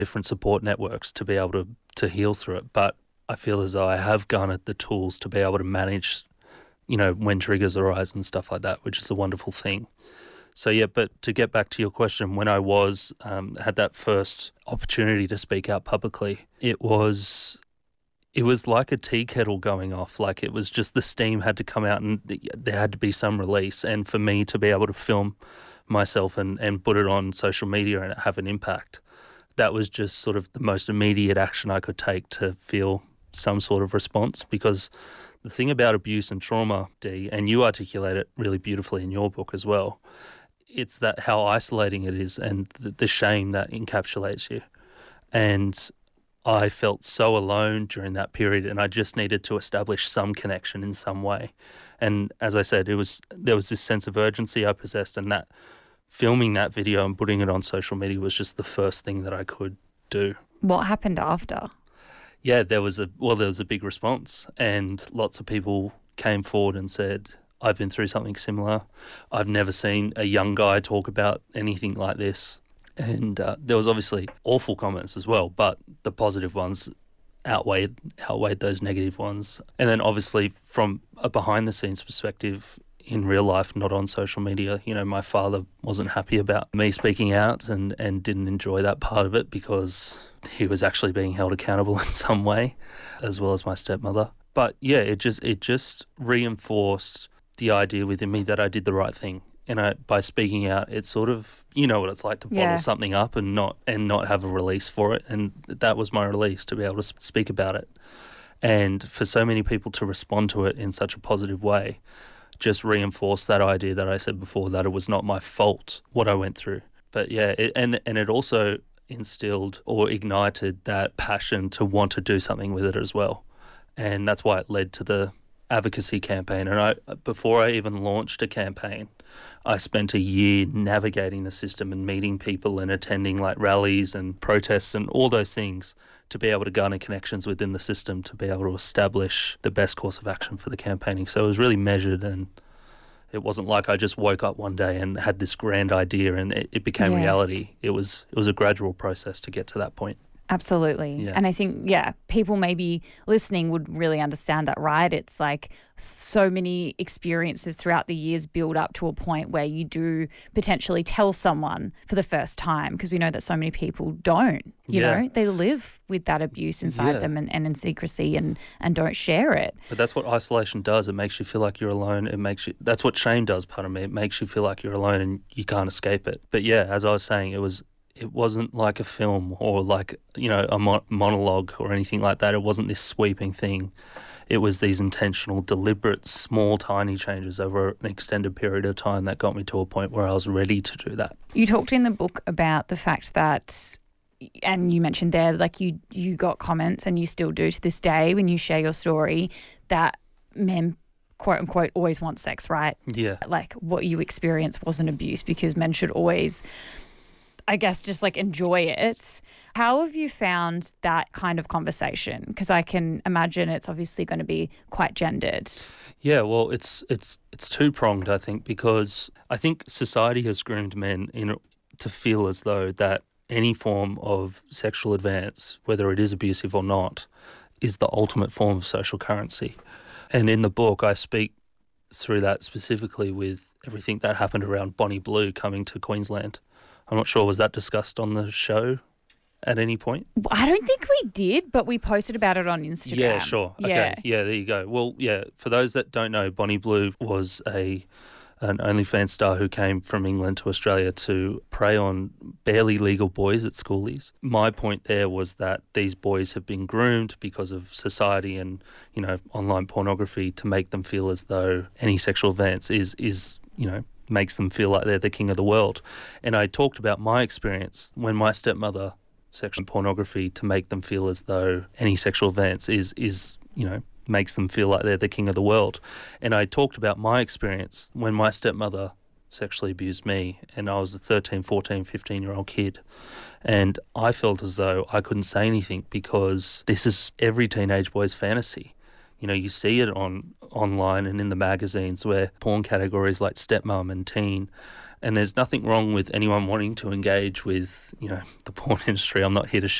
different support networks to be able to heal through it. But I feel as though I have garnered the tools to be able to manage, when triggers arise and stuff like that, which is a wonderful thing. So yeah, but to get back to your question, when I was had that first opportunity to speak out publicly, it was like a tea kettle going off. Like, it was just the steam had to come out and there had to be some release. And for me to be able to film myself and put it on social media and have an impact, that was just sort of the most immediate action I could take to feel some sort of response. Because the thing about abuse and trauma, Dee, and you articulate it really beautifully in your book as well, it's that how isolating it is and the shame that encapsulates you. And I felt so alone during that period, and I just needed to establish some connection in some way. And as I said, there was this sense of urgency I possessed, and that filming that video and putting it on social media was just the first thing that I could do. What happened after? Yeah, there was a big response, and lots of people came forward and said, I've been through something similar. I've never seen a young guy talk about anything like this. And there was obviously awful comments as well, but the positive ones outweighed those negative ones. And then obviously from a behind-the-scenes perspective, in real life, not on social media, my father wasn't happy about me speaking out and didn't enjoy that part of it because he was actually being held accountable in some way, as well as my stepmother. But yeah, it just reinforced the idea within me that I did the right thing. And by speaking out, it's sort of, what it's like to bottle something up and not have a release for it. And that was my release, to be able to speak about it. And for so many people to respond to it in such a positive way just reinforced that idea that I said before, that it was not my fault what I went through. But yeah, it also instilled or ignited that passion to want to do something with it as well. And that's why it led to the advocacy campaign. And before I even launched a campaign, I spent a year navigating the system and meeting people and attending like rallies and protests and all those things to be able to garner connections within the system to be able to establish the best course of action for the campaigning. So it was really measured, and it wasn't like I just woke up one day and had this grand idea and it became reality. It was a gradual process to get to that point. Absolutely. Yeah. And I think, people maybe listening would really understand that, right? It's like so many experiences throughout the years build up to a point where you do potentially tell someone for the first time, because we know that so many people don't, you know, they live with that abuse inside them and in secrecy and don't share it. But that's what isolation does. It makes you feel like you're alone. That's what shame does, pardon me. It makes you feel like you're alone and you can't escape it. But yeah, as I was saying, it wasn't like a film or like, a monologue or anything like that. It wasn't this sweeping thing. It was these intentional, deliberate, small, tiny changes over an extended period of time that got me to a point where I was ready to do that. You talked in the book about the fact that, and you mentioned there, like you got comments, and you still do to this day when you share your story, that men, quote unquote, always want sex, right? Yeah. Like what you experienced wasn't abuse, because men should always, I guess, just like enjoy it. How have you found that kind of conversation? Because I can imagine it's obviously going to be quite gendered. Yeah, well, it's two-pronged, I think, because I think society has groomed men to feel as though that any form of sexual advance, whether it is abusive or not, is the ultimate form of social currency. And in the book, I speak through that specifically with everything that happened around Bonnie Blue coming to Queensland. I'm not sure, was that discussed on the show at any point? I don't think we did, but we posted about it on Instagram. Yeah, sure. Okay. Yeah, there you go. Well, yeah, for those that don't know, Bonnie Blue was an OnlyFans star who came from England to Australia to prey on barely legal boys at schoolies. My point there was that these boys have been groomed because of society and, online pornography to make them feel as though any sexual advance is makes them feel like they're the king of the world. And I talked about my experience when my stepmother sexual pornography to make them feel as though any sexual advance is makes them feel like they're the king of the world. And I talked about my experience when my stepmother sexually abused me, and I was a 13, 14, 15-year-old kid. And I felt as though I couldn't say anything because this is every teenage boy's fantasy. You see it online and in the magazines where porn categories like stepmom and teen And there's nothing wrong with anyone wanting to engage with, the porn industry. I'm not here to